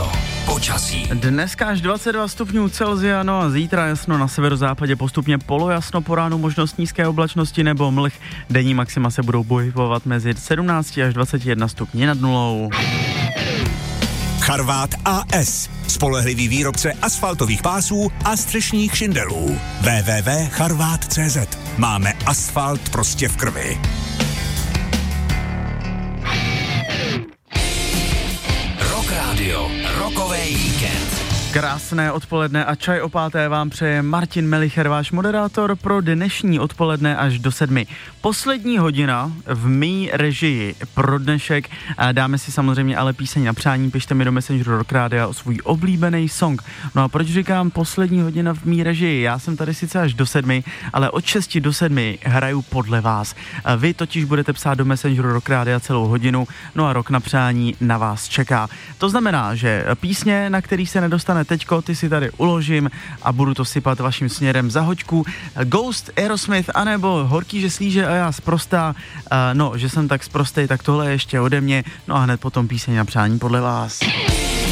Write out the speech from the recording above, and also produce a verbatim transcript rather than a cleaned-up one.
Radio. Počasí. Dneska až dvacet dva stupňů Celsia, no a zítra jasno na severozápadě, postupně polojasno, po ránu možnost nízké oblačnosti nebo mlh. Denní maxima se budou pohybovat mezi sedmnáct až dvacet jedna stupni nad nulou. Charvát A S. Spolehlivý výrobce asfaltových pásů a střešních šindelů. w w w tečka charvát tečka cé zet. Máme asfalt prostě v krvi. Rock Radio. Rokový víkend. Krásné odpoledne a čaj o páté vám přeje Martin Melicher, váš moderátor pro dnešní odpoledne až do sedmi. Poslední hodina v mý režii pro dnešek. Dáme si samozřejmě ale píseň na přání, pište mi do Messengeru Rock Radio o svůj oblíbený song. No a proč říkám poslední hodina v mý režii? Já jsem tady sice až do sedmi, ale od šesti do sedmi hraju podle vás. Vy totiž budete psát do Messengeru Rock Radio celou hodinu, no a Rock na přání na vás čeká. To znamená, že písně, na který se nedostane teďko, ty si tady uložím a budu to sypat vaším směrem za hoďku. Ghost, Aerosmith, anebo Horký, že slíže a já sprostá. Uh, no, že jsem tak sprostej, tak tohle ještě ode mě. No a hned potom píseň na přání podle vás.